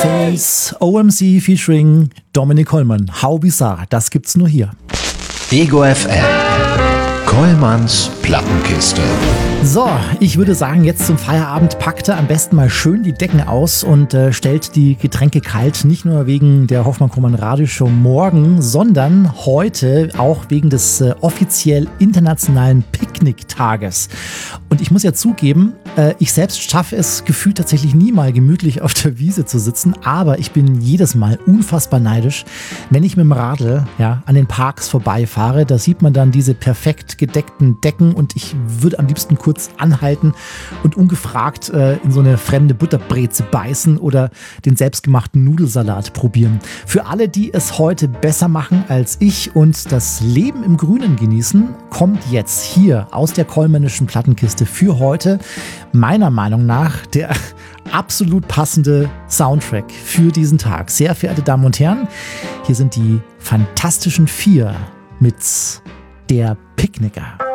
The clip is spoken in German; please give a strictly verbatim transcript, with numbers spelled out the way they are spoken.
Face, O M C featuring Dominic Kollmann. How bizarre, das gibt's nur hier. Ego F M. Kollmanns Plattenkiste. So, ich würde sagen, jetzt zum Feierabend packt er am besten mal schön die Decken aus und äh, stellt die Getränke kalt. Nicht nur wegen der Hoffmann-Kollmann Radioshow morgen, sondern heute auch wegen des äh, offiziell internationalen Picknicktages. Und ich muss ja zugeben, äh, ich selbst schaffe es gefühlt tatsächlich nie mal gemütlich auf der Wiese zu sitzen, aber ich bin jedes Mal unfassbar neidisch, wenn ich mit dem Radl ja, an den Parks vorbeifahre. Da sieht man dann diese perfekt gedeckten Decken und ich würde am liebsten kurz anhalten und ungefragt äh, in so eine fremde Butterbreze beißen oder den selbstgemachten Nudelsalat probieren. Für alle, die es heute besser machen als ich und das Leben im Grünen genießen, kommt jetzt hier aus der Kollmännischen Plattenkiste für heute meiner Meinung nach der absolut passende Soundtrack für diesen Tag. Sehr verehrte Damen und Herren, hier sind die Fantastischen Vier mit Der Picknicker.